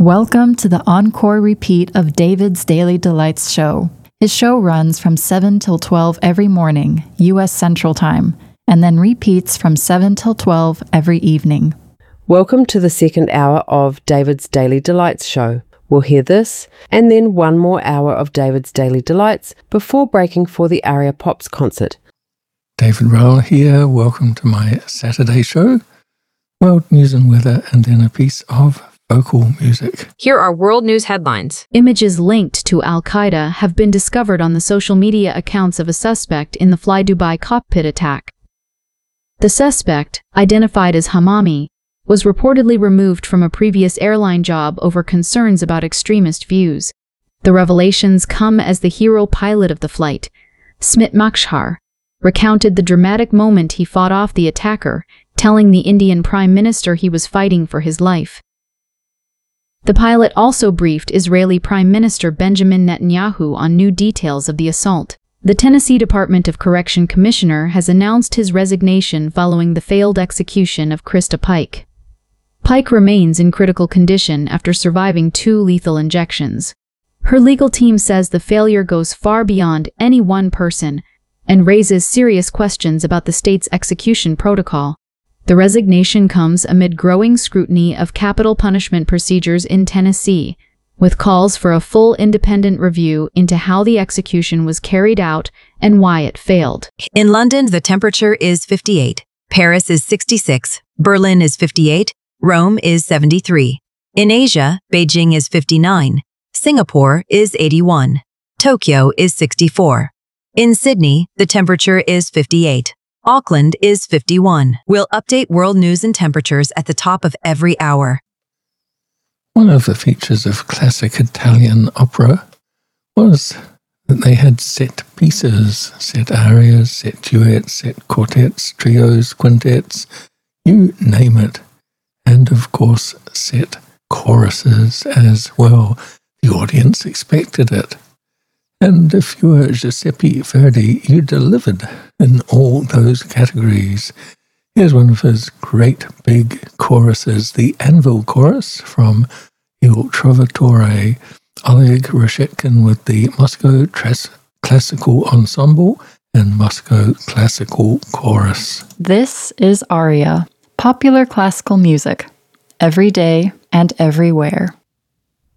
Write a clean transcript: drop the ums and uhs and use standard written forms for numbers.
Welcome to the encore repeat of David's Daily Delights show. His show runs from 7 till 12 every morning, U.S. Central Time, and then repeats from 7 till 12 every evening. Welcome to the second hour of David's Daily Delights show. We'll hear this, and then one more hour of David's Daily Delights before breaking for the Aria Pops concert. David Rowell here. Welcome to my Saturday show. World news and weather, and then a piece of vocal music. Here are world news headlines. Images linked to Al-Qaeda have been discovered on the social media accounts of a suspect in the Fly Dubai cockpit attack. The suspect, identified as Hamami, was reportedly removed from a previous airline job over concerns about extremist views. The revelations come as the hero pilot of the flight, Smit Makshar, recounted the dramatic moment he fought off the attacker, telling the Indian Prime Minister he was fighting for his life. The pilot also briefed Israeli Prime Minister Benjamin Netanyahu on new details of the assault. The Tennessee Department of Correction Commissioner has announced his resignation following the failed execution of Krista Pike. Pike remains in critical condition after surviving 2 lethal injections. Her legal team says the failure goes far beyond any one person and raises serious questions about the state's execution protocol. The resignation comes amid growing scrutiny of capital punishment procedures in Tennessee, with calls for a full independent review into how the execution was carried out and why it failed. In London, the temperature is 58. Paris is 66. Berlin is 58. Rome is 73. In Asia, Beijing is 59. Singapore is 81. Tokyo is 64. In Sydney, the temperature is 58. Auckland is 51. We'll update world news and temperatures at the top of every hour. One of the features of classic Italian opera was that they had set pieces, set arias, set duets, set quartets, trios, quintets, you name it. And of course, set choruses as well. The audience expected it. And if you were Giuseppe Verdi, you delivered in all those categories. Here's one of his great big choruses, the Anvil Chorus from Il Trovatore, Oleg Reshetkin with the Moscow Classical Ensemble and Moscow Classical Chorus. This is Aria, popular classical music, every day and everywhere.